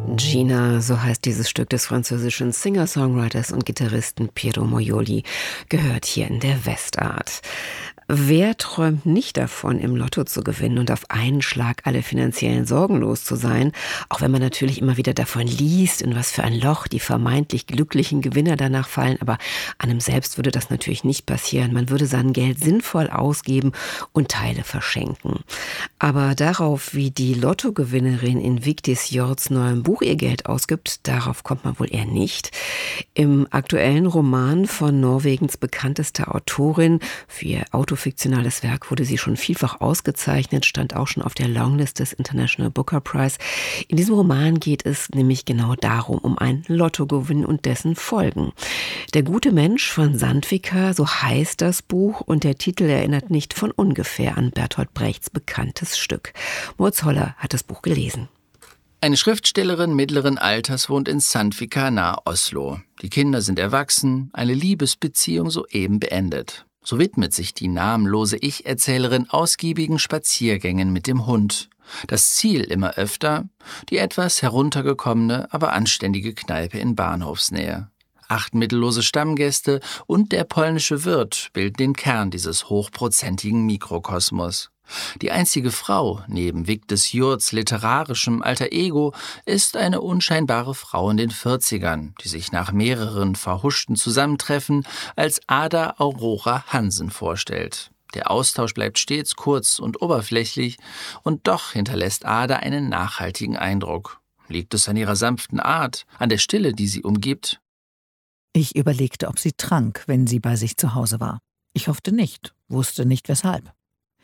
Gina, so heißt dieses Stück des französischen Singer-Songwriters und Gitarristen Piero Moioli, gehört hier in der Westart. Wer träumt nicht davon, im Lotto zu gewinnen und auf einen Schlag alle finanziellen Sorgen los zu sein, auch wenn man natürlich immer wieder davon liest, in was für ein Loch die vermeintlich glücklichen Gewinner danach fallen, aber einem selbst würde das natürlich nicht passieren. Man würde sein Geld sinnvoll ausgeben und Teile verschenken. Aber darauf, wie die Lottogewinnerin in Vigdis Hjorts neuem Buch ihr Geld ausgibt, darauf kommt man wohl eher nicht. Im aktuellen Roman von Norwegens bekanntester Autorin, für ihr autofiktionales Werk wurde sie schon vielfach ausgezeichnet, stand auch schon auf der Longlist des International Booker Prize. In diesem Roman geht es nämlich genau darum, um einen Lottogewinn und dessen Folgen. Der gute Mensch von Sandvika, so heißt das Buch, und der Titel erinnert nicht von ungefähr an Bertolt Brechts bekanntes Stück. Moritz Holler hat das Buch gelesen. Eine Schriftstellerin mittleren Alters wohnt in Sandvika nahe Oslo. Die Kinder sind erwachsen, eine Liebesbeziehung soeben beendet. So widmet sich die namenlose Ich-Erzählerin ausgiebigen Spaziergängen mit dem Hund. Das Ziel immer öfter: die etwas heruntergekommene, aber anständige Kneipe in Bahnhofsnähe. 8 mittellose Stammgäste und der polnische Wirt bilden den Kern dieses hochprozentigen Mikrokosmos. Die einzige Frau, neben Vigdis Hjorts literarischem Alter Ego, ist eine unscheinbare Frau in den 40ern, die sich nach mehreren verhuschten Zusammentreffen als Ada Aurora Hansen vorstellt. Der Austausch bleibt stets kurz und oberflächlich, und doch hinterlässt Ada einen nachhaltigen Eindruck. Liegt es an ihrer sanften Art, an der Stille, die sie umgibt? Ich überlegte, ob sie trank, wenn sie bei sich zu Hause war. Ich hoffte nicht, wusste nicht weshalb.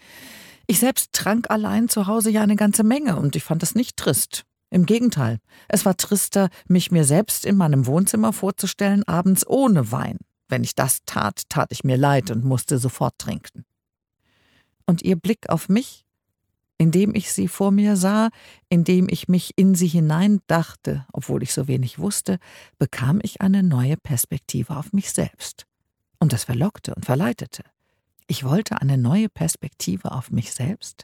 Ich selbst trank allein zu Hause ja eine ganze Menge und ich fand es nicht trist. Im Gegenteil, es war trister, mich mir selbst in meinem Wohnzimmer vorzustellen, abends ohne Wein. Wenn ich das tat, tat ich mir leid und musste sofort trinken. Und ihr Blick auf mich, indem ich sie vor mir sah, indem ich mich in sie hineindachte, obwohl ich so wenig wusste, bekam ich eine neue Perspektive auf mich selbst. Und das verlockte und verleitete. Ich wollte eine neue Perspektive auf mich selbst.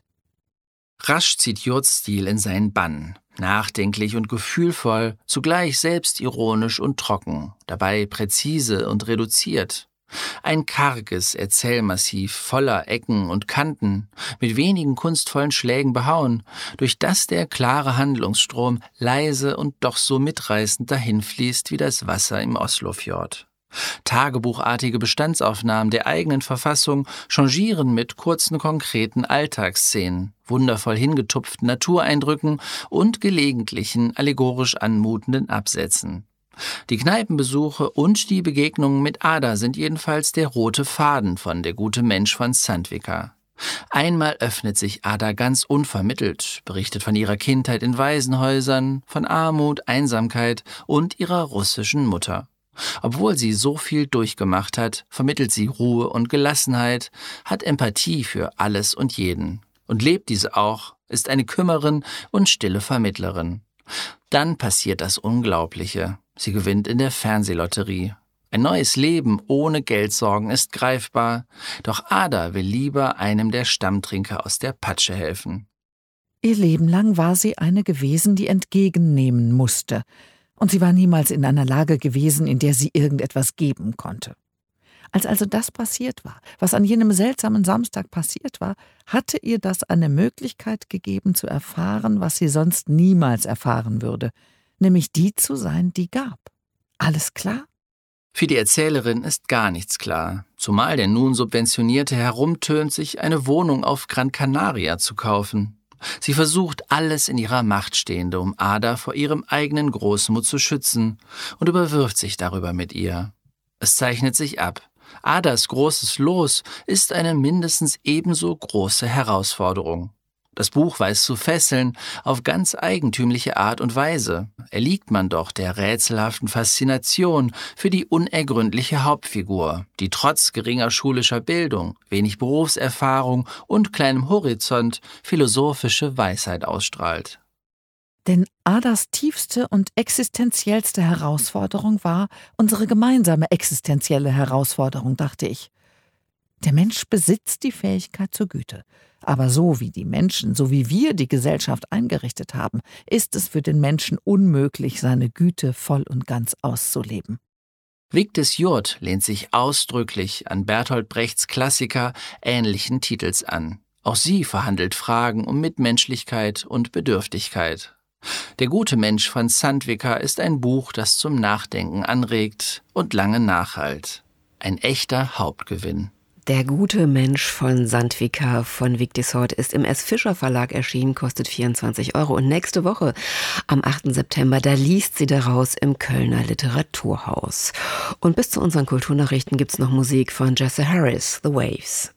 Rasch zieht Hjorts Stil in seinen Bann. Nachdenklich und gefühlvoll, zugleich selbstironisch und trocken, dabei präzise und reduziert. Ein karges Erzählmassiv voller Ecken und Kanten, mit wenigen kunstvollen Schlägen behauen, durch das der klare Handlungsstrom leise und doch so mitreißend dahinfließt wie das Wasser im Oslofjord. Tagebuchartige Bestandsaufnahmen der eigenen Verfassung changieren mit kurzen, konkreten Alltagsszenen, wundervoll hingetupften Natureindrücken und gelegentlichen, allegorisch anmutenden Absätzen. Die Kneipenbesuche und die Begegnungen mit Ada sind jedenfalls der rote Faden von Der gute Mensch von Sandvika. Einmal öffnet sich Ada ganz unvermittelt, berichtet von ihrer Kindheit in Waisenhäusern, von Armut, Einsamkeit und ihrer russischen Mutter. Obwohl sie so viel durchgemacht hat, vermittelt sie Ruhe und Gelassenheit, hat Empathie für alles und jeden und lebt diese auch, ist eine Kümmerin und stille Vermittlerin. Dann passiert das Unglaubliche. Sie gewinnt in der Fernsehlotterie. Ein neues Leben ohne Geldsorgen ist greifbar, doch Ada will lieber einem der Stammtrinker aus der Patsche helfen. Ihr Leben lang war sie eine gewesen, die entgegennehmen musste. Und sie war niemals in einer Lage gewesen, in der sie irgendetwas geben konnte. Als also das passiert war, was an jenem seltsamen Samstag passiert war, hatte ihr das eine Möglichkeit gegeben zu erfahren, was sie sonst niemals erfahren würde, nämlich die zu sein, die gab. Alles klar? Für die Erzählerin ist gar nichts klar, zumal der nun Subventionierte herumtönt, sich eine Wohnung auf Gran Canaria zu kaufen. Sie versucht, alles in ihrer Macht Stehende, um Ada vor ihrem eigenen Großmut zu schützen, und überwirft sich darüber mit ihr. Es zeichnet sich ab. Adas großes Los ist eine mindestens ebenso große Herausforderung. Das Buch weiß zu fesseln, auf ganz eigentümliche Art und Weise. Erliegt man doch der rätselhaften Faszination für die unergründliche Hauptfigur, die trotz geringer schulischer Bildung, wenig Berufserfahrung und kleinem Horizont philosophische Weisheit ausstrahlt. Denn Adas tiefste und existenziellste Herausforderung war unsere gemeinsame existenzielle Herausforderung, dachte ich. Der Mensch besitzt die Fähigkeit zur Güte. Aber so wie die Menschen, so wie wir die Gesellschaft eingerichtet haben, ist es für den Menschen unmöglich, seine Güte voll und ganz auszuleben. Vigdis Hjorth lehnt sich ausdrücklich an Bertolt Brechts Klassiker ähnlichen Titels an. Auch sie verhandelt Fragen um Mitmenschlichkeit und Bedürftigkeit. Der gute Mensch von Sandvika ist ein Buch, das zum Nachdenken anregt und lange nachhallt. Ein echter Hauptgewinn. Der gute Mensch von Sandvika von Vigdis Hjorth ist im S. Fischer Verlag erschienen, kostet 24 €. Und nächste Woche, am 8. September, da liest sie daraus im Kölner Literaturhaus. Und bis zu unseren Kulturnachrichten gibt's noch Musik von Jesse Harris, The Waves.